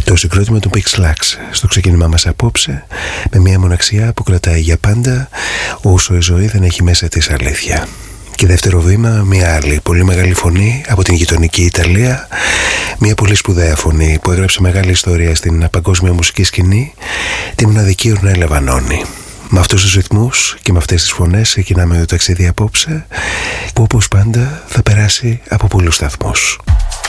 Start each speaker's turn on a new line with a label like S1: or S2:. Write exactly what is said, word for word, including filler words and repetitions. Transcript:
S1: Το συγκρότημα του Big Slacks στο ξεκίνημά μας απόψε, με μια μοναξιά που κρατάει για πάντα όσο η ζωή δεν έχει μέσα της αλήθεια. Και δεύτερο βήμα, μια άλλη πολύ μεγάλη φωνή από την γειτονική Ιταλία, μια πολύ σπουδαία φωνή που έγραψε μεγάλη ιστορία στην παγκόσμια μουσική σκηνή, τη μοναδική Ορνέλα Βανόνη. Με αυτούς τους ρυθμούς και με αυτές τις φωνές ξεκινάμε το ταξίδι απόψε, που όπως πάντα θα περάσει από πολλούς σταθμούς.